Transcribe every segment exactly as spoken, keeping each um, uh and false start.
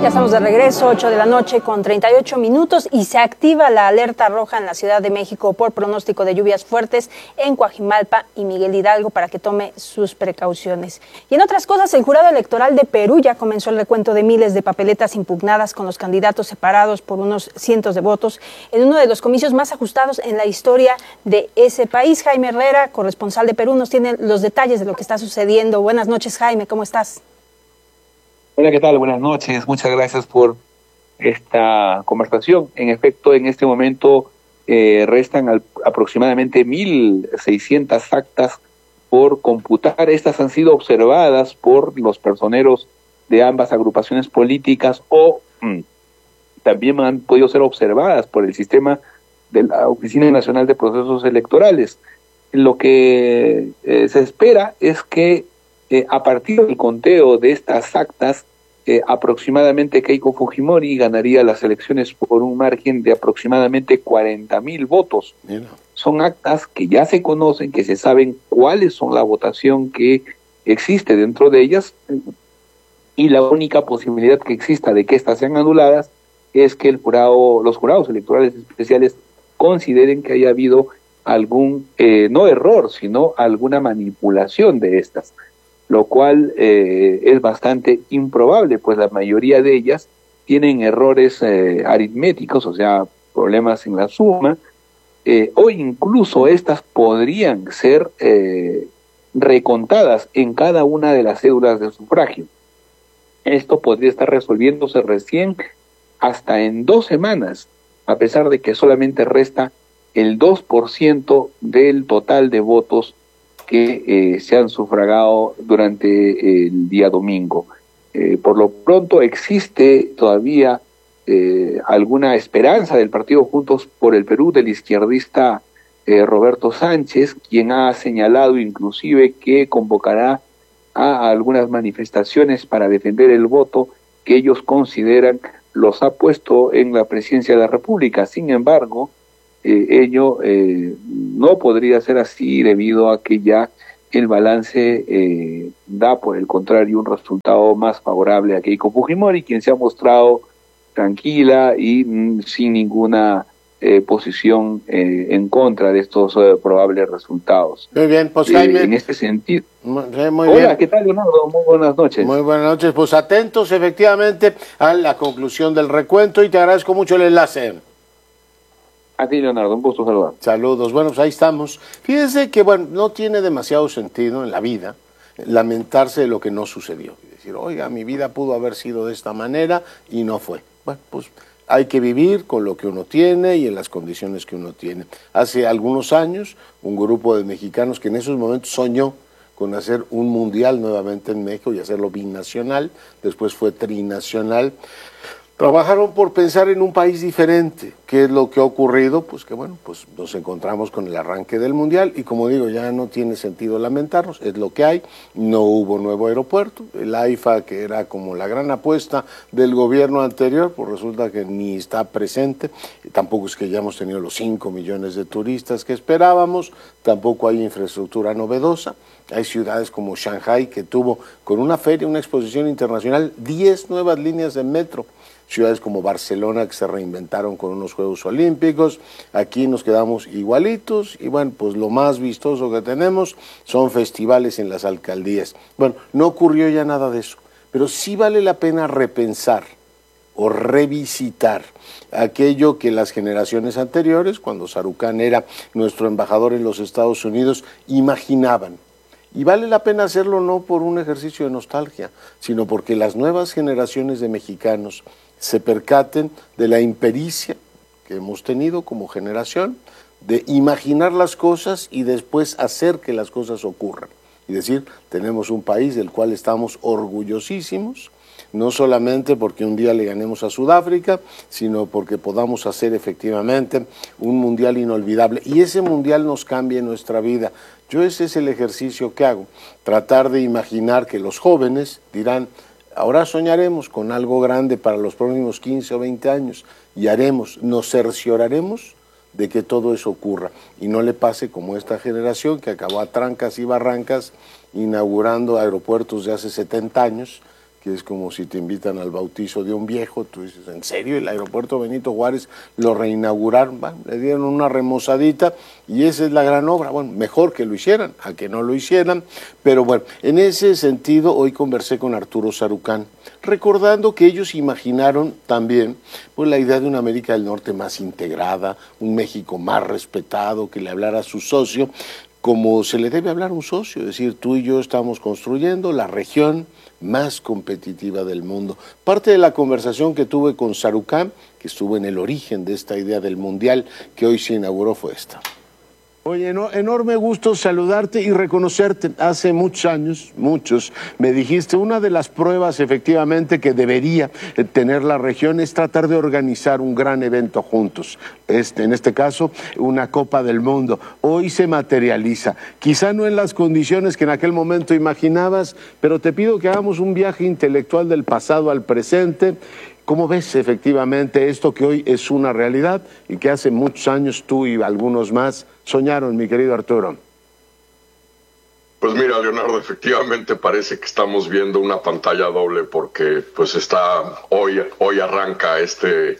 Ya estamos de regreso, ocho de la noche con treinta y ocho minutos y se activa la alerta roja en la Ciudad de México por pronóstico de lluvias fuertes en Coajimalpa y Miguel Hidalgo para que tome sus precauciones. Y en otras cosas, el jurado electoral de Perú ya comenzó el recuento de miles de papeletas impugnadas con los candidatos separados por unos cientos de votos en uno de los comicios más ajustados en la historia de ese país. Jaime Herrera, corresponsal de Perú, nos tiene los detalles de lo que está sucediendo. Buenas noches, Jaime, ¿cómo estás? Hola, ¿qué tal? Buenas noches. Muchas gracias por esta conversación. En efecto, en este momento eh, restan al, aproximadamente mil seiscientas actas por computar. Estas han sido observadas por los personeros de ambas agrupaciones políticas o mmm, también han podido ser observadas por el sistema de la Oficina Nacional de Procesos Electorales. Lo que eh, se espera es que Eh, a partir del conteo de estas actas, eh, aproximadamente Keiko Fujimori ganaría las elecciones por un margen de aproximadamente cuarenta mil votos. Mira. Son actas que ya se conocen, que se saben cuáles son la votación que existe dentro de ellas, y la única posibilidad que exista de que estas sean anuladas es que el jurado, los jurados electorales especiales consideren que haya habido algún, eh, no error, sino alguna manipulación de estas, lo cual eh, es bastante improbable, pues la mayoría de ellas tienen errores eh, aritméticos, o sea, problemas en la suma, eh, o incluso estas podrían ser eh, recontadas en cada una de las cédulas de sufragio. Esto podría estar resolviéndose recién hasta en dos semanas, a pesar de que solamente resta el dos por ciento del total de votos que eh, se han sufragado durante el día domingo. Eh, por lo pronto existe todavía eh, alguna esperanza del partido Juntos por el Perú, del izquierdista eh, Roberto Sánchez, quien ha señalado inclusive que convocará a algunas manifestaciones para defender el voto que ellos consideran los ha puesto en la presidencia de la República. Sin embargo, Eh, ello eh, no podría ser así debido a que ya el balance eh, da por el contrario un resultado más favorable a Keiko Fujimori, quien se ha mostrado tranquila y mm, sin ninguna eh, posición eh, en contra de estos eh, probables resultados. Muy bien, pues Jaime. Eh, en este sentido. Muy, muy Hola, bien. ¿qué tal, Leonardo? Muy buenas noches. Muy buenas noches, pues atentos efectivamente a la conclusión del recuento y te agradezco mucho el enlace. A ti, Leonardo, un gusto saludar. Saludos, bueno, pues ahí estamos. Fíjense que, bueno, no tiene demasiado sentido en la vida lamentarse de lo que no sucedió. Y decir, oiga, mi vida pudo haber sido de esta manera y no fue. Bueno, pues hay que vivir con lo que uno tiene y en las condiciones que uno tiene. Hace algunos años, un grupo de mexicanos que en esos momentos soñó con hacer un mundial nuevamente en México y hacerlo binacional, después fue trinacional. Trabajaron por pensar en un país diferente. ¿Qué es lo que ha ocurrido? Pues que bueno, pues nos encontramos con el arranque del Mundial y como digo, ya no tiene sentido lamentarnos, es lo que hay. No hubo nuevo aeropuerto, el AIFA, que era como la gran apuesta del gobierno anterior, pues resulta que ni está presente. Tampoco es que hayamos tenido los cinco millones de turistas que esperábamos, tampoco hay infraestructura novedosa. Hay ciudades como Shanghái que tuvo con una feria, una exposición internacional, diez nuevas líneas de metro. Ciudades como Barcelona que se reinventaron con unos Juegos Olímpicos, aquí nos quedamos igualitos y bueno, pues lo más vistoso que tenemos son festivales en las alcaldías. Bueno, no ocurrió ya nada de eso, pero sí vale la pena repensar o revisitar aquello que las generaciones anteriores, cuando Sarucán era nuestro embajador en los Estados Unidos, imaginaban. Y vale la pena hacerlo no por un ejercicio de nostalgia, sino porque las nuevas generaciones de mexicanos se percaten de la impericia que hemos tenido como generación, de imaginar las cosas y después hacer que las cosas ocurran. Y decir, tenemos un país del cual estamos orgullosísimos, no solamente porque un día le ganemos a Sudáfrica, sino porque podamos hacer efectivamente un mundial inolvidable. Y ese mundial nos cambie nuestra vida. Yo ese es el ejercicio que hago, tratar de imaginar que los jóvenes dirán, ahora soñaremos con algo grande para los próximos quince o veinte años y haremos, nos cercioraremos de que todo eso ocurra y no le pase como esta generación que acabó a trancas y barrancas inaugurando aeropuertos de hace setenta años que es como si te invitan al bautizo de un viejo, tú dices, ¿en serio? El aeropuerto Benito Juárez lo reinauguraron, bueno, le dieron una remozadita y esa es la gran obra. Bueno, mejor que lo hicieran, a que no lo hicieran, pero bueno, en ese sentido hoy conversé con Arturo Sarucán, recordando que ellos imaginaron también pues, la idea de una América del Norte más integrada, un México más respetado, que le hablara a su socio, como se le debe hablar a un socio, es decir, tú y yo estamos construyendo la región más competitiva del mundo. Parte de la conversación que tuve con Sarucán, que estuvo en el origen de esta idea del Mundial que hoy se inauguró, fue esta. Oye, no, enorme gusto saludarte y reconocerte. Hace muchos años, muchos, me dijiste, una de las pruebas efectivamente que debería tener la región es tratar de organizar un gran evento juntos. Este, en este caso, una Copa del Mundo. Hoy se materializa. Quizá no en las condiciones que en aquel momento imaginabas, pero te pido que hagamos un viaje intelectual del pasado al presente. ¿Cómo ves efectivamente esto que hoy es una realidad y que hace muchos años tú y algunos más soñaron, mi querido Arturo? Pues mira, Leonardo, efectivamente parece que estamos viendo una pantalla doble porque pues está hoy hoy arranca este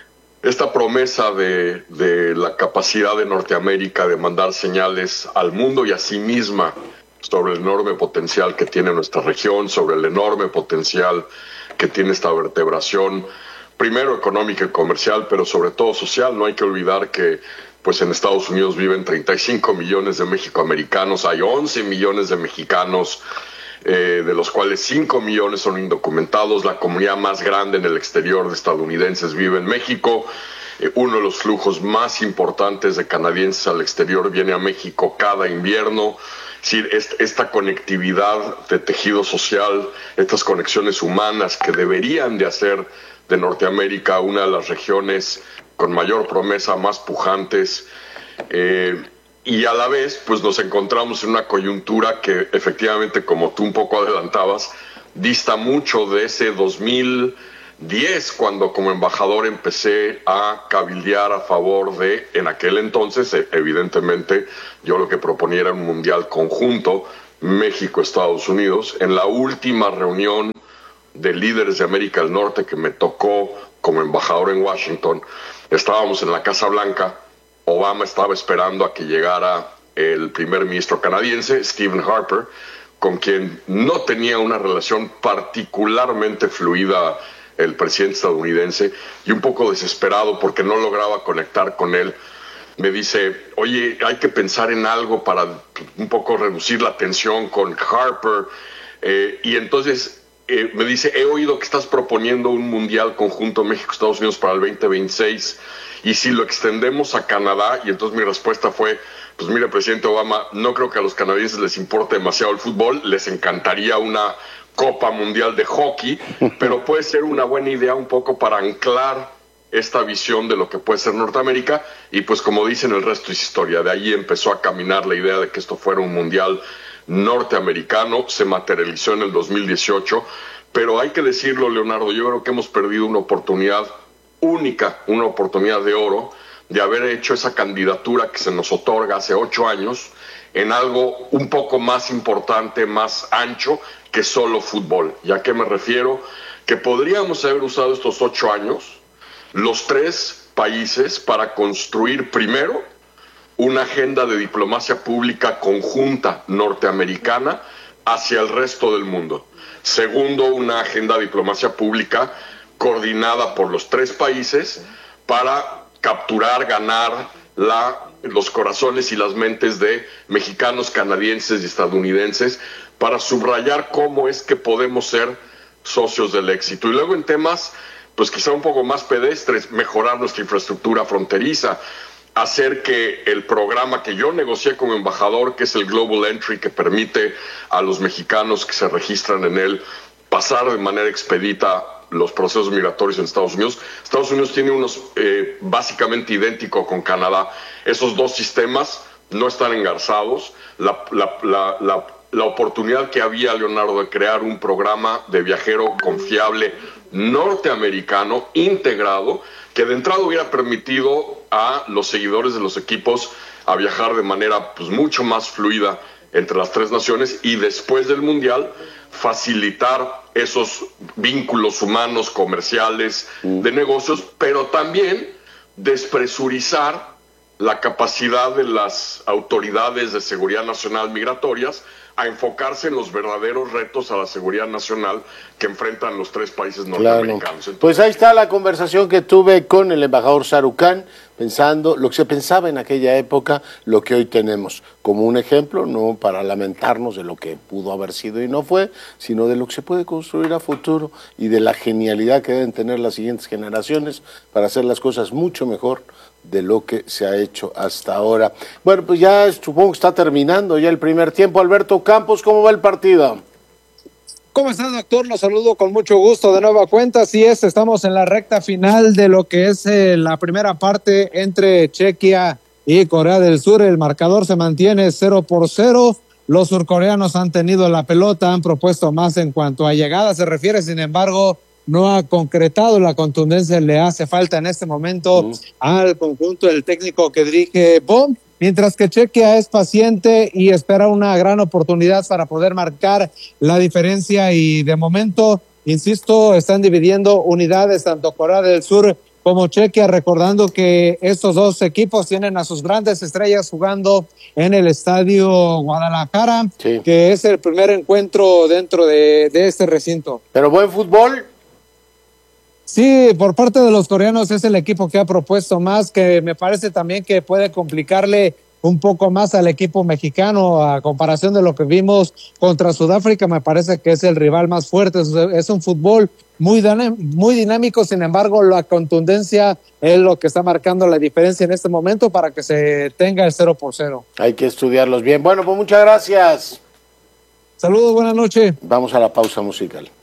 esta promesa de, de la capacidad de Norteamérica de mandar señales al mundo y a sí misma sobre el enorme potencial que tiene nuestra región, sobre el enorme potencial que tiene esta vertebración, primero económica y comercial, pero sobre todo social. No hay que olvidar que pues en Estados Unidos viven treinta y cinco millones de mexicoamericanos, hay once millones de mexicanos, eh, de los cuales cinco millones son indocumentados. La comunidad más grande en el exterior de estadounidenses vive en México. Eh, uno de los flujos más importantes de canadienses al exterior viene a México cada invierno. Es decir, esta conectividad de tejido social, estas conexiones humanas que deberían de hacer de Norteamérica una de las regiones con mayor promesa, más pujantes, eh, y a la vez pues nos encontramos en una coyuntura que efectivamente, como tú un poco adelantabas, dista mucho de ese dos mil diez, cuando como embajador empecé a cabildear a favor de, en aquel entonces, evidentemente, yo lo que proponía era un mundial conjunto, México-Estados Unidos. En la última reunión de líderes de América del Norte que me tocó como embajador en Washington, estábamos en la Casa Blanca. Obama estaba esperando a que llegara el primer ministro canadiense, Stephen Harper, con quien no tenía una relación particularmente fluida el presidente estadounidense, y un poco desesperado porque no lograba conectar con él, me dice, oye, hay que pensar en algo para un poco reducir la tensión con Harper, eh, y entonces eh, me dice, he oído que estás proponiendo un mundial conjunto México-Estados Unidos para el veinte veintiséis, y si lo extendemos a Canadá. Y entonces mi respuesta fue, pues mire, presidente Obama, no creo que a los canadienses les importe demasiado el fútbol, les encantaría una Copa Mundial de Hockey, pero puede ser una buena idea un poco para anclar esta visión de lo que puede ser Norteamérica. Y pues como dicen, el resto es historia. De ahí empezó a caminar la idea de que esto fuera un mundial norteamericano, se materializó en el dos mil dieciocho, pero hay que decirlo, Leonardo, yo creo que hemos perdido una oportunidad única, una oportunidad de oro, de haber hecho esa candidatura que se nos otorga hace ocho años en algo un poco más importante, más ancho que solo fútbol. ¿Y a qué me refiero? Que podríamos haber usado estos ocho años, los tres países, para construir primero una agenda de diplomacia pública conjunta norteamericana hacia el resto del mundo. Segundo, una agenda de diplomacia pública coordinada por los tres países para capturar, ganar la, los corazones y las mentes de mexicanos, canadienses y estadounidenses, para subrayar cómo es que podemos ser socios del éxito. Y luego en temas, pues quizá un poco más pedestres, mejorar nuestra infraestructura fronteriza, hacer que el programa que yo negocié como embajador, que es el Global Entry, que permite a los mexicanos que se registran en él pasar de manera expedita los procesos migratorios en Estados Unidos. Estados Unidos tiene unos eh, básicamente idénticos con Canadá. Esos dos sistemas no están engarzados. La, la, la, la, la oportunidad que había, Leonardo, de crear un programa de viajero confiable norteamericano integrado, que de entrada hubiera permitido a los seguidores de los equipos a viajar de manera pues mucho más fluida entre las tres naciones, y después del Mundial facilitar esos vínculos humanos, comerciales, mm. de negocios, pero también despresurizar la capacidad de las autoridades de seguridad nacional migratorias a enfocarse en los verdaderos retos a la seguridad nacional que enfrentan los tres países norteamericanos. Claro. Entonces, pues ahí está la conversación que tuve con el embajador Shahrukh Khan, pensando lo que se pensaba en aquella época, lo que hoy tenemos, como un ejemplo, no para lamentarnos de lo que pudo haber sido y no fue, sino de lo que se puede construir a futuro y de la genialidad que deben tener las siguientes generaciones para hacer las cosas mucho mejor de lo que se ha hecho hasta ahora. Bueno, pues ya supongo que está terminando ya el primer tiempo. Alberto Campos, ¿cómo va el partido? ¿Cómo estás, doctor? Los saludo con mucho gusto de nueva cuenta. Así es, estamos en la recta final de lo que es eh, la primera parte entre Chequia y Corea del Sur. El marcador se mantiene cero por cero. Los surcoreanos han tenido la pelota, han propuesto más en cuanto a llegada se refiere, sin embargo, no ha concretado. La contundencia le hace falta en este momento uh. al conjunto del técnico que dirige Bond, mientras que Chequia es paciente y espera una gran oportunidad para poder marcar la diferencia y de momento, insisto, están dividiendo unidades tanto Corea del Sur como Chequia, recordando que estos dos equipos tienen a sus grandes estrellas jugando en el Estadio Guadalajara, sí. que es el primer encuentro dentro de, de este recinto. Pero buen fútbol. Sí, por parte de los coreanos es el equipo que ha propuesto más, que me parece también que puede complicarle un poco más al equipo mexicano a comparación de lo que vimos contra Sudáfrica. Me parece que es el rival más fuerte, es un fútbol muy, muy dinámico, sin embargo la contundencia es lo que está marcando la diferencia en este momento para que se tenga el cero por cero. Hay que estudiarlos bien. Bueno, pues muchas gracias. Saludos, buenas noches. Vamos a la pausa musical.